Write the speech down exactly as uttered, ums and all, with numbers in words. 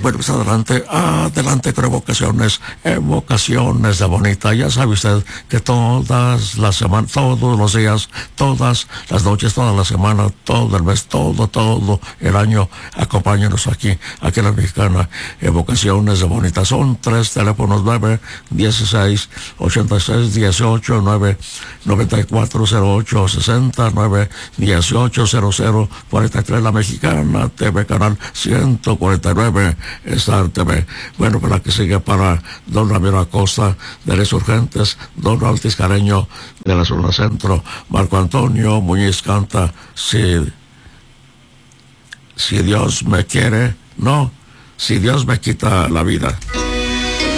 bueno, pues adelante, adelante con evocaciones, evocaciones de bonita. Ya sabe usted que todas las semanas, todos los días, todas las noches, toda la semana, todo el mes, todo, todo el año, acompáñenos aquí, aquí en la Mexicana, evocaciones de bonita. Son tres teléfonos: nueve dieciséis ochenta y seis dieciocho, nueve noventa y cuatro cero ocho sesenta, nueve dieciocho cero cero cuarenta y tres. La Mexicana T V, canal ciento cuarenta y nueve, Star T V. Bueno, para que siga para don Ramiro Acosta de Resurgentes, don Altis Careño de la zona centro, Marco Antonio Muñiz canta si, si Dios me quiere, no, si Dios me quita la vida.